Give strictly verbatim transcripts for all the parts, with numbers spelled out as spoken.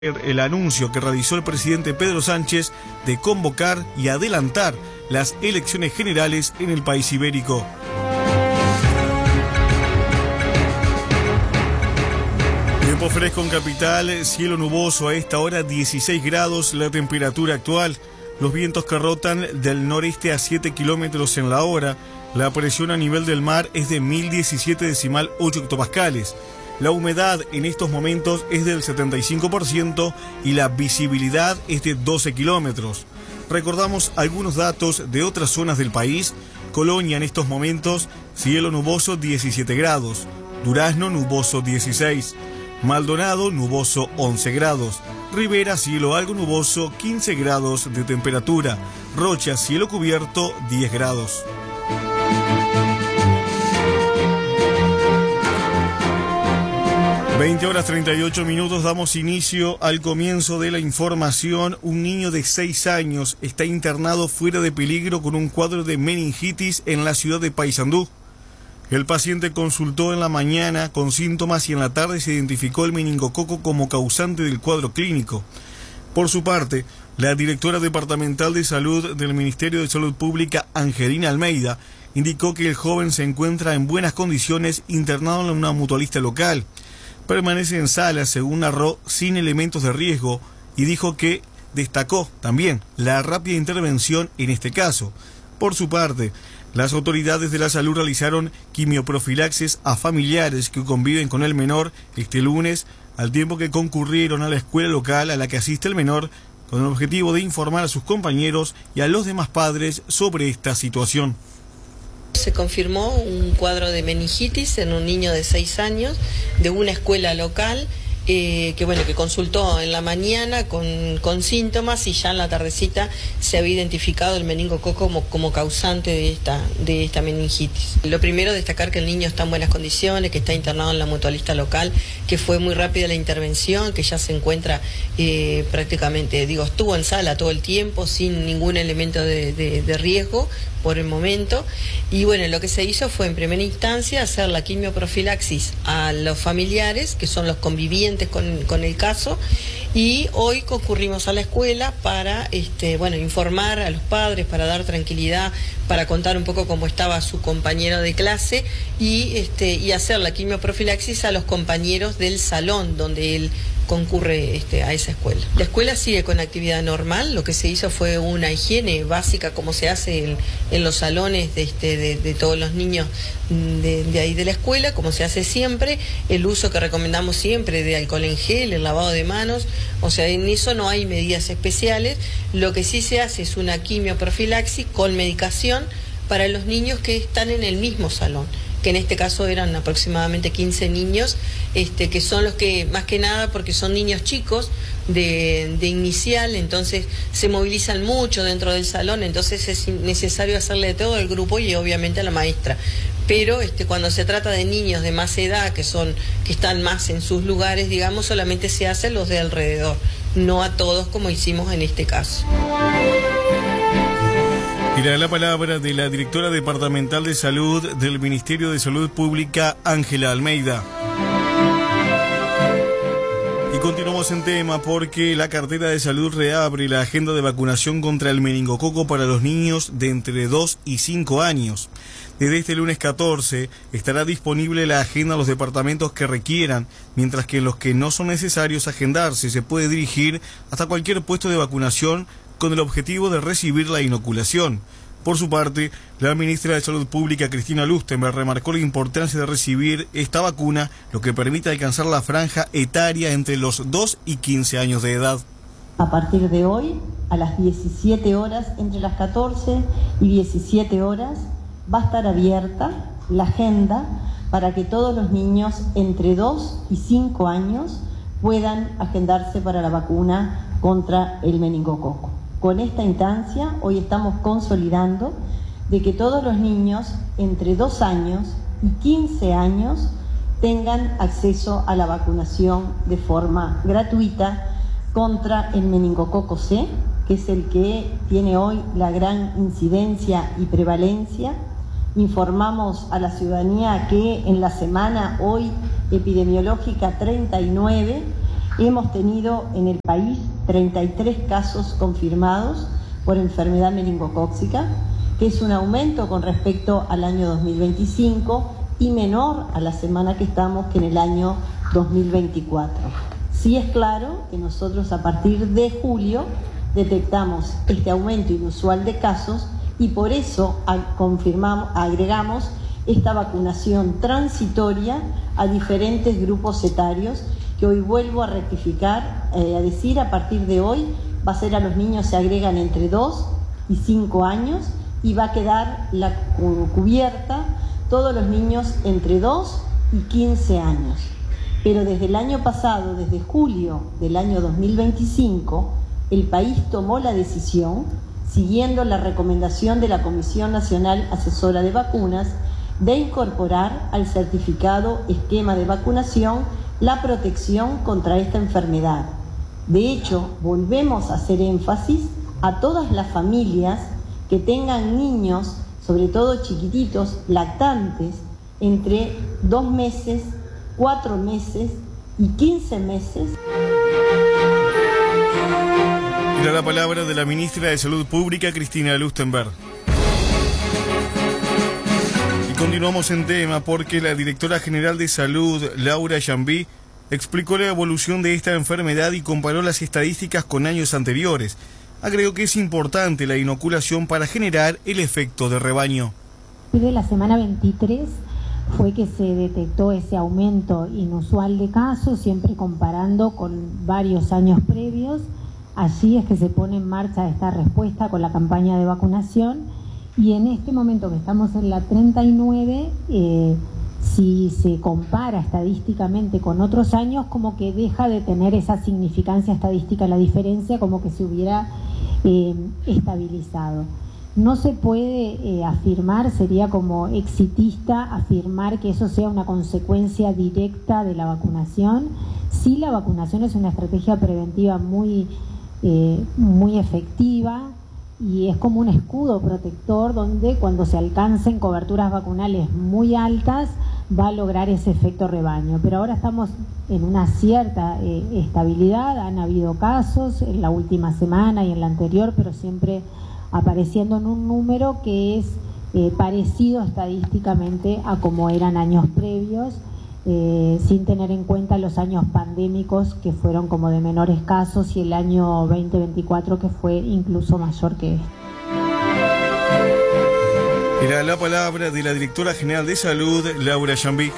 el anuncio que realizó el presidente Pedro Sánchez de convocar y adelantar las elecciones generales en el país ibérico. Tiempo fresco en capital, cielo nuboso a esta hora, dieciséis grados la temperatura actual. Los vientos que rotan del noreste a siete kilómetros en la hora. La presión a nivel del mar es de mil diecisiete decimal ocho hectopascales. La humedad en estos momentos es del setenta y cinco por ciento y la visibilidad es de doce kilómetros. Recordamos algunos datos de otras zonas del país. Colonia en estos momentos, cielo nuboso diecisiete grados. Durazno nuboso dieciséis. Maldonado nuboso once grados. Rivera cielo algo nuboso quince grados de temperatura. Rocha cielo cubierto diez grados. veinte horas treinta y ocho minutos, damos inicio al comienzo de la información. Un niño de seis años está internado fuera de peligro con un cuadro de meningitis en la ciudad de Paysandú. El paciente consultó en la mañana con síntomas y en la tarde se identificó el meningococo como causante del cuadro clínico. Por su parte, la directora departamental de salud del Ministerio de Salud Pública, Angelina Almeida, indicó que el joven se encuentra en buenas condiciones internado en una mutualista local. Permanece en sala, según narró, sin elementos de riesgo, y dijo que destacó también la rápida intervención en este caso. Por su parte, las autoridades de la salud realizaron quimioprofilaxis a familiares que conviven con el menor este lunes, al tiempo que concurrieron a la escuela local a la que asiste el menor, con el objetivo de informar a sus compañeros y a los demás padres sobre esta situación. Se confirmó un cuadro de meningitis en un niño de seis años de una escuela local eh, que bueno que consultó en la mañana con, con síntomas y ya en la tardecita se había identificado el meningococo como, como causante de esta, de esta meningitis. Lo primero, destacar que el niño está en buenas condiciones, que está internado en la mutualista local, que fue muy rápida la intervención, que ya se encuentra eh, prácticamente, digo, estuvo en sala todo el tiempo sin ningún elemento de, de, de riesgo por el momento. Y bueno, lo que se hizo fue en primera instancia hacer la quimioprofilaxis a los familiares, que son los convivientes con, con el caso, y hoy concurrimos a la escuela para este, bueno, informar a los padres, para dar tranquilidad, para contar un poco cómo estaba su compañero de clase y, este, y hacer la quimioprofilaxis a los compañeros del salón donde él concurre este, a esa escuela. La escuela sigue con actividad normal. Lo que se hizo fue una higiene básica como se hace en, en los salones de, este, de, de todos los niños de, de ahí de la escuela, como se hace siempre, el uso que recomendamos siempre de alcohol en gel, el lavado de manos, o sea, en eso no hay medidas especiales. Lo que sí se hace es una quimioprofilaxis con medicación para los niños que están en el mismo salón, que en este caso eran aproximadamente quince niños, este, que son los que, más que nada, porque son niños chicos de, de inicial, entonces se movilizan mucho dentro del salón, entonces es necesario hacerle de todo al grupo y obviamente a la maestra. Pero este, cuando se trata de niños de más edad, que son, que están más en sus lugares, digamos, solamente se hace a los de alrededor, no a todos como hicimos en este caso. Era la palabra de la directora departamental de salud del Ministerio de Salud Pública, Ángela Almeida. Y continuamos en tema porque la cartera de salud reabre la agenda de vacunación contra el meningococo para los niños de entre dos y cinco años. Desde este lunes catorce estará disponible la agenda a los departamentos que requieran, mientras que en los que no son necesarios agendarse se puede dirigir hasta cualquier puesto de vacunación con el objetivo de recibir la inoculación. Por su parte, la ministra de Salud Pública, Cristina Lustenberg, remarcó la importancia de recibir esta vacuna, lo que permite alcanzar la franja etaria entre los dos y quince años de edad. A partir de hoy, a las diecisiete horas, entre las catorce y diecisiete horas, va a estar abierta la agenda para que todos los niños entre dos y cinco años puedan agendarse para la vacuna contra el meningococo. Con esta instancia, hoy estamos consolidando de que todos los niños entre dos años y quince años tengan acceso a la vacunación de forma gratuita contra el meningococo C, que es el que tiene hoy la gran incidencia y prevalencia. Informamos a la ciudadanía que en la semana hoy epidemiológica treinta y nueve Hemos tenido en el país treinta y tres casos confirmados por enfermedad meningocócica, que es un aumento con respecto al año dos mil veinticinco y menor a la semana que estamos que en el año dos mil veinticuatro. Sí es claro que nosotros a partir de julio detectamos este aumento inusual de casos y por eso confirmamos, agregamos esta vacunación transitoria a diferentes grupos etarios que hoy vuelvo a rectificar, eh, a decir a partir de hoy va a ser a los niños se agregan entre dos y cinco años y va a quedar la cubierta todos los niños entre dos y quince años. Pero desde el año pasado, desde julio del año dos mil veinticinco, el país tomó la decisión, siguiendo la recomendación de la Comisión Nacional Asesora de Vacunas, de incorporar al certificado esquema de vacunación la protección contra esta enfermedad. De hecho, volvemos a hacer énfasis a todas las familias que tengan niños, sobre todo chiquititos, lactantes, entre dos meses, cuatro meses y quince meses. Era la palabra de la ministra de Salud Pública, Cristina Lustenberg. Y continuamos en tema porque la directora general de Salud, Laura Yambí, explicó la evolución de esta enfermedad y comparó las estadísticas con años anteriores. Agregó que es importante la inoculación para generar el efecto de rebaño. De la semana veintitrés fue que se detectó ese aumento inusual de casos, siempre comparando con varios años previos. Allí es que se pone en marcha esta respuesta con la campaña de vacunación y en este momento que estamos en la treinta y nueve, eh, si se compara estadísticamente con otros años, como que deja de tener esa significancia estadística, la diferencia como que se hubiera eh, estabilizado. No se puede eh, afirmar, sería como exitista afirmar que eso sea una consecuencia directa de la vacunación. Sí, la vacunación es una estrategia preventiva muy, eh, muy efectiva y es como un escudo protector donde cuando se alcancen coberturas vacunales muy altas va a lograr ese efecto rebaño. Pero ahora estamos en una cierta eh, estabilidad, han habido casos en la última semana y en la anterior, pero siempre apareciendo en un número que es eh, parecido estadísticamente a como eran años previos, eh, sin tener en cuenta los años pandémicos que fueron como de menores casos y el año veinte veinticuatro que fue incluso mayor que este. Era la palabra de la directora general de Salud, Laura Yambí.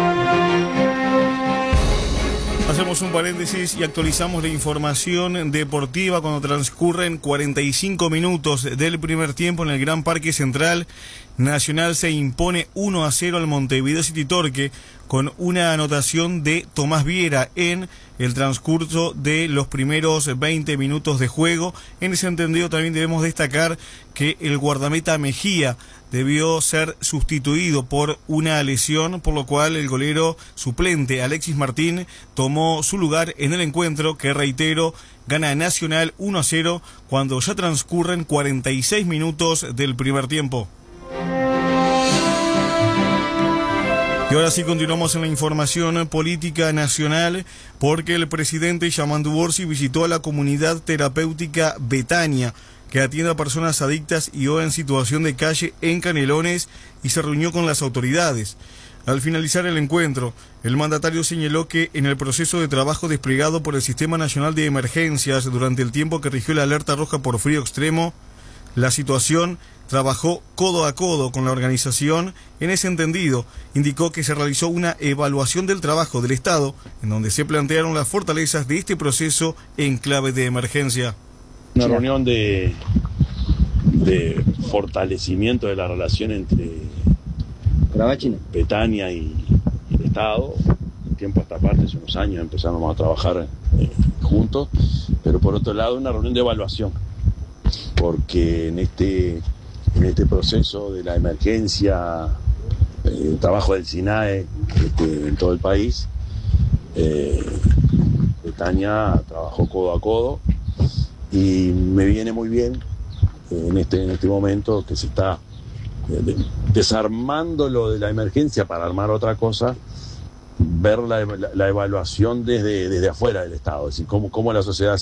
Hacemos un paréntesis y actualizamos la información deportiva cuando transcurren cuarenta y cinco minutos del primer tiempo en el Gran Parque Central. Nacional se impone uno a cero al Montevideo City Torque con una anotación de Tomás Viera en el transcurso de los primeros veinte minutos de juego. En ese entendido también debemos destacar que el guardameta Mejía debió ser sustituido por una lesión, por lo cual el golero suplente Alexis Martín tomó su lugar en el encuentro que, reitero, gana Nacional uno a cero cuando ya transcurren cuarenta y seis minutos del primer tiempo. Y ahora sí continuamos en la información política nacional porque el presidente Yamandu Orsi visitó a la comunidad terapéutica Betania, que atiende a personas adictas y o en situación de calle en Canelones, y se reunió con las autoridades. Al finalizar el encuentro, el mandatario señaló que en el proceso de trabajo desplegado por el Sistema Nacional de Emergencias durante el tiempo que rigió la alerta roja por frío extremo, la situación trabajó codo a codo con la organización. En ese entendido, indicó que se realizó una evaluación del trabajo del Estado, en donde se plantearon las fortalezas de este proceso en clave de emergencia. Una reunión de, de fortalecimiento de la relación entre Betania y, y el Estado. Un tiempo a esta parte, hace unos años empezamos a trabajar eh, juntos, pero por otro lado una reunión de evaluación, porque en este, en este proceso de la emergencia, eh, el trabajo del SINAE este, en todo el país, eh, Betania trabajó codo a codo. Y me viene muy bien eh, en, este, en este momento que se está eh, de, desarmando lo de la emergencia para armar otra cosa, ver la, la, la evaluación desde, desde afuera del Estado, es decir, cómo, cómo la sociedad